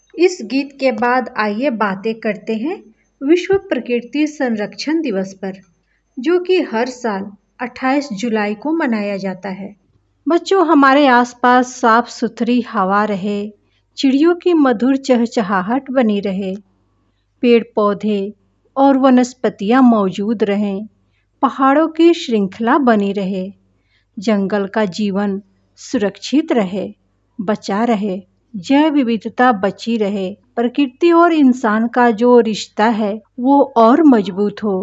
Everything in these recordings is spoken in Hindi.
इस गीत के बाद आइए बातें करते हैं विश्व प्रकृति संरक्षण दिवस पर, जो कि हर साल 28 जुलाई को मनाया जाता है। बच्चों, हमारे आसपास साफ सुथरी हवा रहे, चिड़ियों की मधुर चहचहाहट बनी रहे, पेड़ पौधे और वनस्पतियां मौजूद रहें, पहाड़ों की श्रृंखला बनी रहे, जंगल का जीवन सुरक्षित रहे, बचा रहे, जैव विविधता बची रहे, प्रकृति और इंसान का जो रिश्ता है वो और मजबूत हो,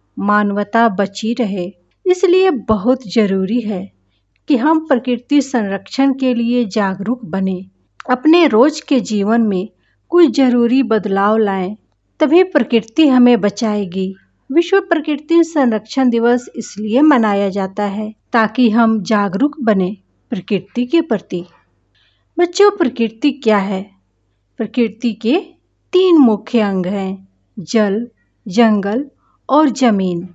मानवता बची रहे। इसलिए बहुत जरूरी है कि हम प्रकृति संरक्षण के लिए जागरूक बने, अपने रोज के जीवन में कुछ जरूरी बदलाव लाएं, तभी प्रकृति हमें बचाएगी। विश्व प्रकृति संरक्षण दिवस इसलिए मनाया जाता है ताकि हम जागरूक बने प्रकृति के प्रति। बच्चों, प्रकृति क्या है? प्रकृति के 3 मुख्य अंग हैं, जल, जंगल और जमीन।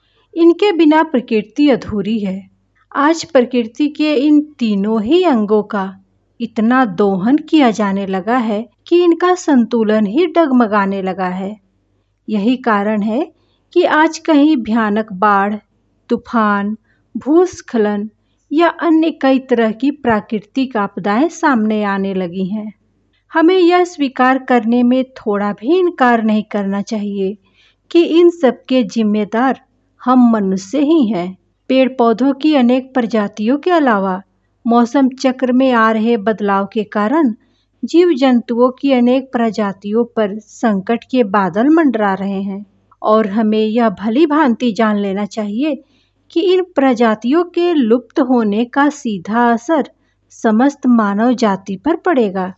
इनके बिना प्रकृति अधूरी है। आज प्रकृति के इन तीनों ही अंगों का इतना दोहन किया जाने लगा है कि इनका संतुलन ही डगमगाने लगा है। यही कारण है कि आज कहीं भयानक बाढ़, तूफान, भूस्खलन या अन्य कई तरह की प्राकृतिक आपदाएं सामने आने लगी हैं। हमें यह स्वीकार करने में थोड़ा भी इनकार नहीं करना चाहिए कि इन सब के जिम्मेदार हम मनुष्य ही हैं। पेड़ पौधों की अनेक प्रजातियों के अलावा मौसम चक्र में आ रहे बदलाव के कारण जीव जंतुओं की अनेक प्रजातियों पर संकट के बादल मंडरा रहे हैं और हमें यह भली भांति जान लेना चाहिए कि इन प्रजातियों के लुप्त होने का सीधा असर समस्त मानव जाति पर पड़ेगा।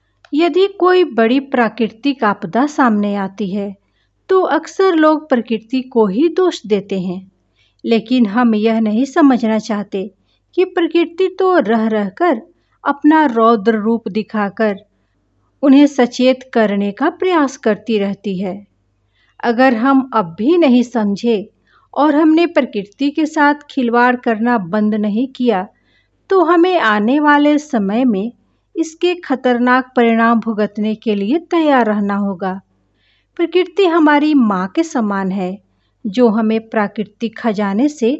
यदि कोई बड़ी प्राकृतिक आपदा सामने आती है तो अक्सर लोग प्रकृति को ही दोष देते हैं, लेकिन हम यह नहीं समझना चाहते कि प्रकृति तो रह रहकर अपना रौद्र रूप दिखाकर उन्हें सचेत करने का प्रयास करती रहती है। अगर हम अब भी नहीं समझे और हमने प्रकृति के साथ खिलवाड़ करना बंद नहीं किया तो हमें आने वाले समय में इसके खतरनाक परिणाम भुगतने के लिए तैयार रहना होगा। प्रकृति हमारी माँ के समान है, जो हमें प्राकृतिक खजाने से